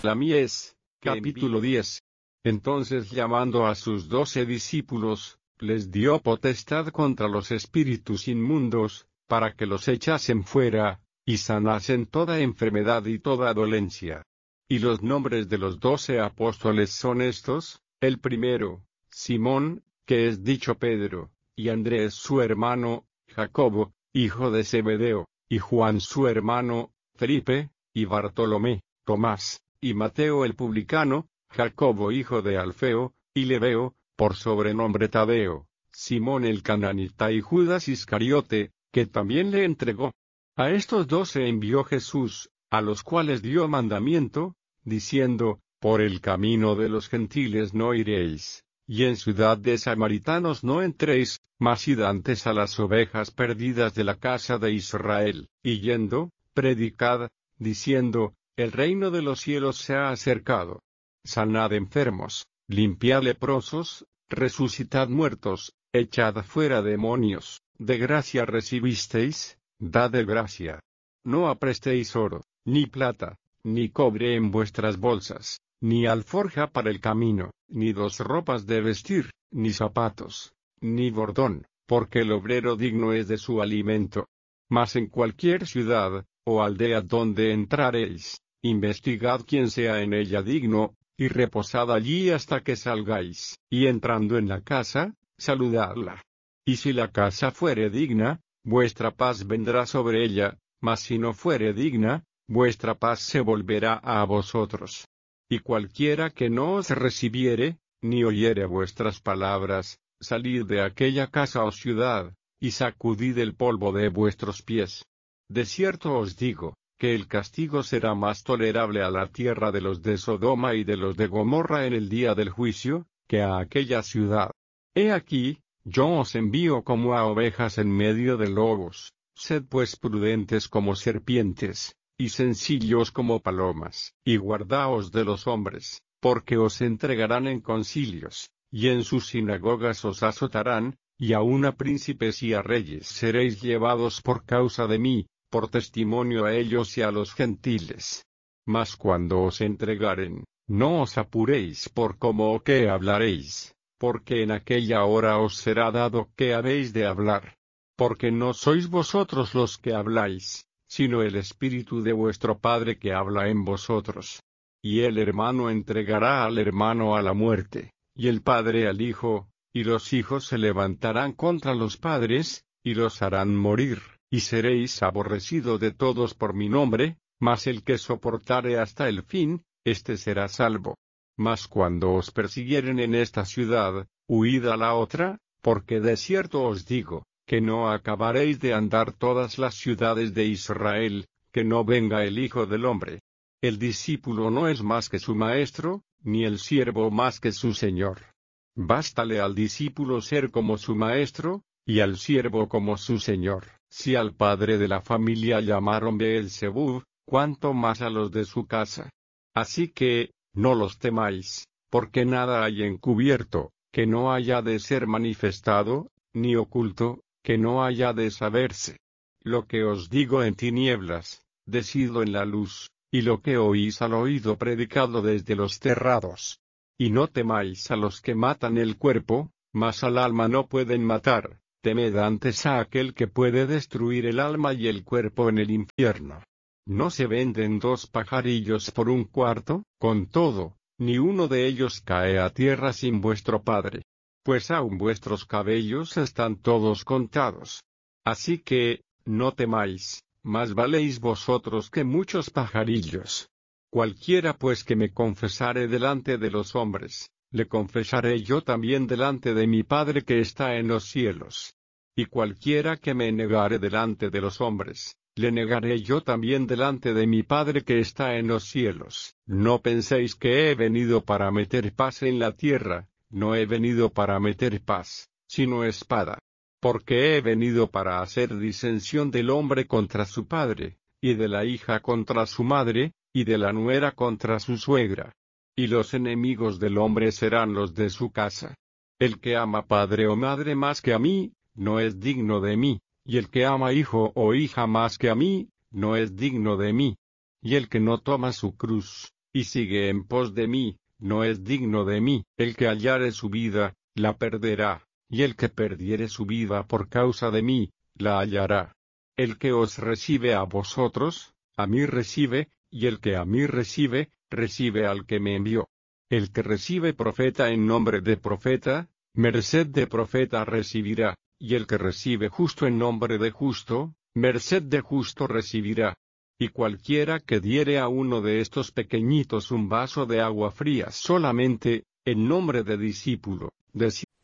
la mies. Capítulo 10. Entonces llamando a sus 12 discípulos, les dio potestad contra los espíritus inmundos, para que los echasen fuera, y sanasen toda enfermedad y toda dolencia. Y los nombres de los 12 apóstoles son estos: el primero, Simón, que es dicho Pedro, y Andrés su hermano, Jacobo, hijo de Zebedeo, y Juan su hermano, Felipe, y Bartolomé, Tomás, y Mateo el publicano, Jacobo hijo de Alfeo, y Lebeo, por sobrenombre Tadeo, Simón el cananita y Judas Iscariote, que también le entregó. A estos 12 envió Jesús, a los cuales dio mandamiento, diciendo: por el camino de los gentiles no iréis, y en ciudad de samaritanos no entréis, mas id antes a las ovejas perdidas de la casa de Israel, y yendo, predicad, diciendo: el reino de los cielos se ha acercado. Sanad enfermos, limpiad leprosos, resucitad muertos, echad fuera demonios. De gracia recibisteis, dad de gracia. No aprestéis oro, ni plata, ni cobre en vuestras bolsas, ni alforja para el camino, ni 2 ropas de vestir, ni zapatos, ni bordón, porque el obrero digno es de su alimento. Mas en cualquier ciudad, o aldea donde entrareis, investigad quién sea en ella digno, y reposad allí hasta que salgáis, y entrando en la casa, saludadla. Y si la casa fuere digna, vuestra paz vendrá sobre ella, mas si no fuere digna, vuestra paz se volverá a vosotros. Y cualquiera que no os recibiere, ni oyere vuestras palabras, salid de aquella casa o ciudad, y sacudid el polvo de vuestros pies. De cierto os digo, que el castigo será más tolerable a la tierra de los de Sodoma y de los de Gomorra en el día del juicio, que a aquella ciudad. He aquí, yo os envío como a ovejas en medio de lobos. Sed pues prudentes como serpientes, y sencillos como palomas, y guardaos de los hombres, porque os entregarán en concilios, y en sus sinagogas os azotarán, y aun a príncipes y a reyes seréis llevados por causa de mí, por testimonio a ellos y a los gentiles. Mas cuando os entregaren, no os apuréis por cómo o qué hablaréis, porque en aquella hora os será dado qué habéis de hablar. Porque no sois vosotros los que habláis, sino el Espíritu de vuestro Padre que habla en vosotros. Y el hermano entregará al hermano a la muerte, y el padre al hijo, y los hijos se levantarán contra los padres, y los harán morir, y seréis aborrecidos de todos por mi nombre, mas el que soportare hasta el fin, éste será salvo. Mas cuando os persiguieren en esta ciudad, huid a la otra, porque de cierto os digo, que no acabaréis de andar todas las ciudades de Israel, que no venga el Hijo del Hombre. El discípulo no es más que su maestro, ni el siervo más que su señor. Bástale al discípulo ser como su maestro, y al siervo como su señor. Si al padre de la familia llamaron Beelzebub, cuánto más a los de su casa. Así que, no los temáis, porque nada hay encubierto, que no haya de ser manifestado, ni oculto, que no haya de saberse. Lo que os digo en tinieblas, decidlo en la luz, y lo que oís al oído predicadlo desde los terrados. Y no temáis a los que matan el cuerpo, mas al alma no pueden matar, temed antes a aquel que puede destruir el alma y el cuerpo en el infierno. ¿No se venden 2 pajarillos por 1 cuarto? Con todo, ni uno de ellos cae a tierra sin vuestro Padre. Pues aun vuestros cabellos están todos contados. Así que, no temáis, más valéis vosotros que muchos pajarillos. Cualquiera pues que me confesare delante de los hombres, le confesaré yo también delante de mi Padre que está en los cielos. Y cualquiera que me negare delante de los hombres, le negaré yo también delante de mi Padre que está en los cielos. No penséis que he venido para meter paz en la tierra. No he venido para meter paz, sino espada. Porque he venido para hacer disensión del hombre contra su padre, y de la hija contra su madre, y de la nuera contra su suegra. Y los enemigos del hombre serán los de su casa. El que ama padre o madre más que a mí, no es digno de mí, y el que ama hijo o hija más que a mí, no es digno de mí. Y el que no toma su cruz, y sigue en pos de mí, no es digno de mí. El que hallare su vida, la perderá, y el que perdiere su vida por causa de mí, la hallará. El que os recibe a vosotros, a mí recibe, y el que a mí recibe, recibe al que me envió. El que recibe profeta en nombre de profeta, merced de profeta recibirá, y el que recibe justo en nombre de justo, merced de justo recibirá. Y cualquiera que diere a uno de estos pequeñitos un vaso de agua fría solamente, en nombre de discípulo,